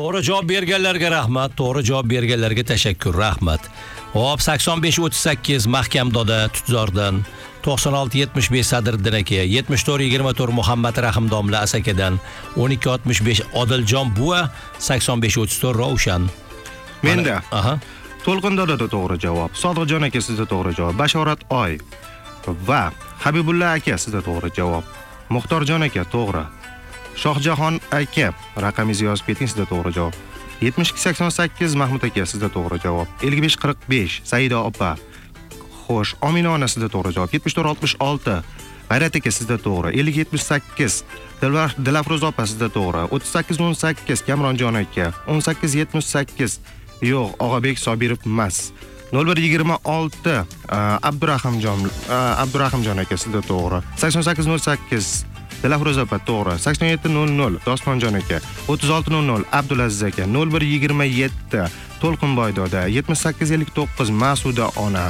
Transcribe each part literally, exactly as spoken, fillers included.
To'g'ri javob berganlarga rahmat, to'g'ri javob berganlarga tashakkur, rahmat. Hop, sakson besh o'ttiz sakkiz Mahkamdoda Tutzordan, to'qson olti yetmish besh Sadriddin aka, yetmish to'rt yigirma to'rt Muhammad Rahim domla Asakadan, o'n ikki oltmish besh Odiljon buva, sakson besh o'ttiz to'rt Ravshan. Menda. Aha. To'lqindoda to'g'ri javob. Sodiqjon aka sizda to'g'ri javob. Bashorat Oy va Habibulla aka sizda to'g'ri javob. Muxtorjon aka to'g'ri. Shohjahon aka raqamingizni yozib keting, sizda to'g'ri javob. yetmish ikki sakson sakkiz Mahmud aka sizda to'g'ri javob. ellik besh qirq besh Saida opa. Xo'sh, Omina ona sizda to'g'ri javob. yetmish to'rt oltmish olti G'ayrat aka sizda to'g'ri. ellik yetmish sakkiz Dilafroz opa sizda to'g'ri. o'ttiz sakkiz o'n sakkiz Kamronjon aka. o'n sakkiz yetmish sakkiz yo'q, Og'abek Sobirov emas. nol bir yigirma olti Abdurahimjon Abdurahimjon aka sizda to'g'ri. sakson sakkiz nol sakkiz Dilafroz opa to'g'ri. sakson yetti nol nol Dostonjon aka. o'ttiz olti nol nol Abdulaziz aka. nol bir yigirma yetti To'lqinboy doda. yetmish sakkiz ellik to'qqiz Masuda ona.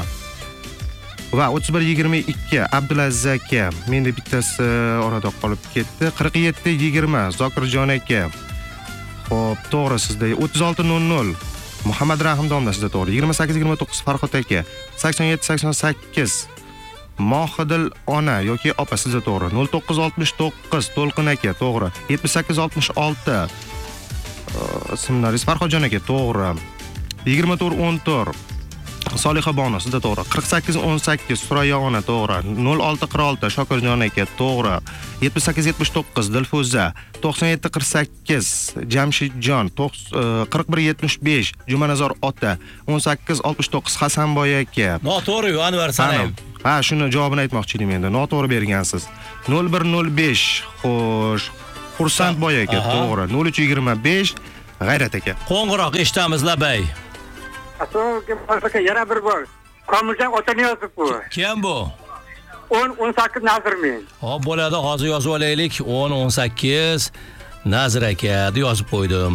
Va o'ttiz bir yigirma ikki Abdulaziz aka. Menda bittasi orada qolib ketdi. qirq yetti yigirma Zokirjon aka. Xo'p, to'g'ri sizda. o'ttiz olti nol nol Muhammad Rahim domla sizda to'g'ri. yigirma sakkiz yigirma to'qqiz Farhod aka. sakson yetti sakson sakkiz Mohidil ona yoki opa sizda to'g'ri. nol to'qqiz oltmish to'qqiz To'lqin aka to'g'ri. yetmish sakkiz oltmish olti ismlaringiz Farhodjon aka to'g'ri. yigirma to'rt o'n to'rt Solixa Bono sizda to'g'ri. qirq sakkiz o'n sakkiz Surayyo ona to'g'ri. nol olti qirq olti Shokirjon aka to'g'ri. yetmish sakkiz yetmish to'qqiz Dilfuza. to'qson yetti qirq sakkiz Jamshidjon. qirq bir yetmish besh Jumanazor ota. o'n sakkiz oltmish to'qqiz Hasanboy aka. Noto'g'ri Anvar Sanay. Ha, shuni javobini aytmoqchi edim endi. Noto'g'ri bergansiz. nol bir nol besh Xo'sh. Xursandboy aka to'g'ri. nol uch yigirma besh G'ayrat aka. Qo'ng'iroq eshitamiz labay. Assalomu alaykum, yana bir bor. Komiljon otani yozib bu. Kim bu? o'n o'n sakkiz Nazirmen. Hop, bo'ladi, hozir yozib olaylik. o'n o'n sakkiz Nazir aka deb yozib qo'ydim.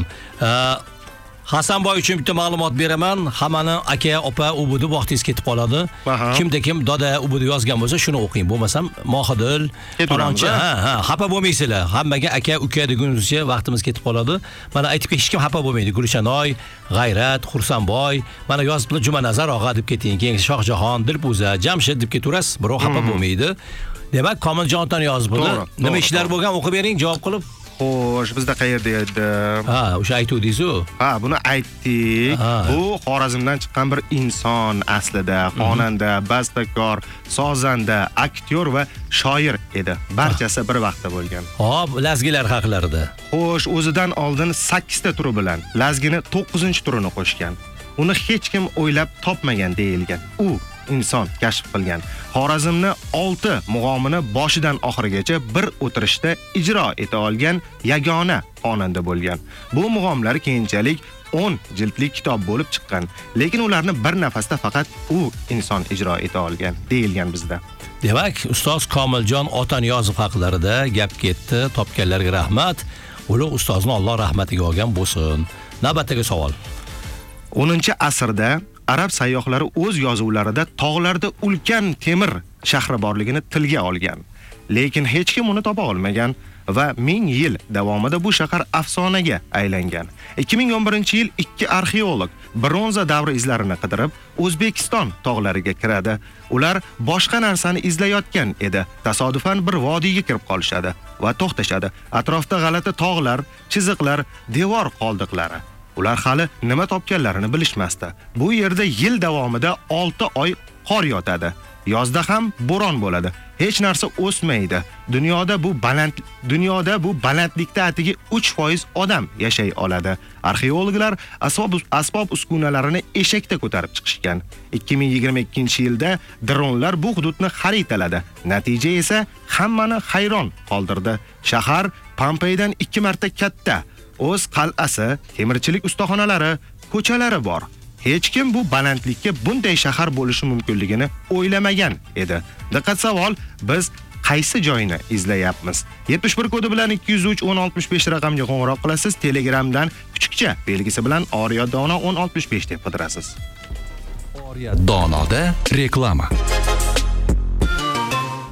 Hasanboy uchun bitta ma'lumot beraman. Hammani aka, opa, ubudi vaqtingiz ketib qoladi. Kimda kim doda ubudi yozgan bo'lsa, shuni o'qing. Bo'lmasam Mohidil, Falonchi, ha, ha, xafa bo'lmaysizlar. Hammaga aka, uka degunizcha vaqtimiz ketib qoladi. Mana aytib hech kim xafa bo'lmaydi. Gulshanoy, G'ayrat, Xursandboy, mana yoziblar Jumanazar og'a deb keting. Keyin Shohjahon, Dilfuza, Jamshid deb ketaverasiz. Birov xafa bo'lmaydi. Demak, Komiljondan yozibdi. Nima ishlar bo'lgan o'qib bering, javob qilib. Xo'sh, bizda qayerda edi? Ha, o'sha aytuvdingiz-ku. Ha, buni aytdik. Bu Xorazmdan chiqqan bir inson aslida, xonanda, bastakor, sozanda, aktyor va shoir edi. Barchasi bir vaqtda bo'lgan. Hop, lazgilar haqlarida. Xo'sh, o'zidan oldin sakkiz ta turi bilan lazgini to'qqizinchi turini qo'shgan. Uni hech kim o'ylab topmagan deyilgan. U inson kashf qilgan. Xorazmni olti mug'omini boshidan oxirigacha bir o'tirishda ijro eta olgan yagona xonanda bo'lgan. Bu mug'omlar keyinchalik o'n jildlik kitob bo'lib chiqqan, lekin ularni bir nafasda faqat u inson ijro eta olgan deyilgan bizda. Demak, ustoz Komiljon Otaniyozov haqlarida gap ketdi. Topganlarga rahmat. Ulug' ustozni Alloh rahmatiga olgan bo'lsin. Navbatdagi savol. o'ninchi asrda arab sayyohlari o'z yozuvlarida tog'larda ulkan temir shahri borligini tilga olgan. Lekin hech kim uni topa olmagan va ming yil davomida bu shahar afsonaga aylangan. ikki ming o'n birinchi yil ikki arxeolog bronza davri izlarini qidirib O'zbekiston tog'lariga kiradi. Ular boshqa narsani izlayotgan edi. Tasodifan bir vodiyga kirib qolishadi va to'xtashadi. Atrofda g'alati tog'lar, chiziqlar, devor qoldiqlari. Ular hali nima topganlarini bilishmasdi. Bu yerda yil davomida olti oy qor yotadi. Yozda ham bo'ron bo'ladi. Hech narsa o'smaydi. Dunyoda bu baland dunyoda bu balandlikda atigi uch foiz odam yashay oladi. Arxeologlar asbob asbob uskunalarini eshakda ko'tarib chiqishgan. ikki ming yigirma ikkinchi yilda dronlar bu hududni xaritaladi. Natija esa hammani hayron qoldirdi. Shahar Pompeydan ikki marta katta. O'z qal'asi, temirchilik ustaxonalari, ko'chalari bor. Hech kim bu balandlikka bunday shahar bo'lishi mumkinligini o'ylamagan edi. Diqqat savol, biz qaysi joyni izlayapmiz? yetmish bir kodi bilan ikki yuz uch o'n oltmish besh raqamga qo'ng'iroq qilasiz. Telegramdan kuchukcha belgisi bilan Oriya Dono o'n oltmish besh deb qidirasiz. Oriya Donoda reklama.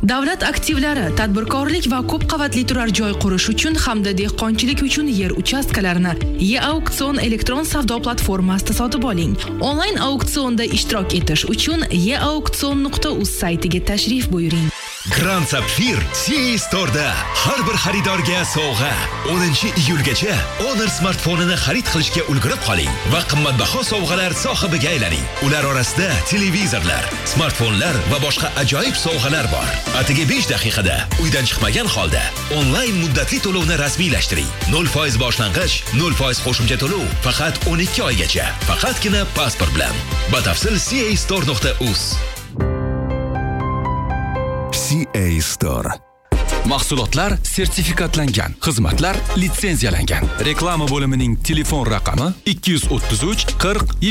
Davlat aktivlari, tadbirkorlik va ko'p qavatli turar joy qurish uchun hamda dehqonchilik uchun yer uchastkalarini E-Auksion elektron savdo platformasida sotib oling. Onlayn auksionda ishtirok etish uchun e auksion nuqta uz saytiga tashrif buyuring. Grand Sapphire C A Store'da har bir xaridorga sovg'a. o'ninchi iyulgacha Honor smartfonini xarid qilishga ulgurib qoling va qimmatbaho sovg'alar sohibiga aylaning. Ular orasida televizorlar, smartfonlar va boshqa ajoyib sovg'alar bor. Atigi besh daqiqada uydan chiqmagan holda onlayn muddatli to'lovni rasmiylashtiring. nol foiz boshlang'ich, nol foiz qo'shimcha to'lov faqat o'n ikki oygacha. Faqatgina pasport bilan. Batafsil c a store nuqta uz. C A Store. Mahsulotlar sertifikatlangan, xizmatlar litsenziyalangan. Reklama bo'limining telefon raqami ikki yuz o'ttiz uch qirq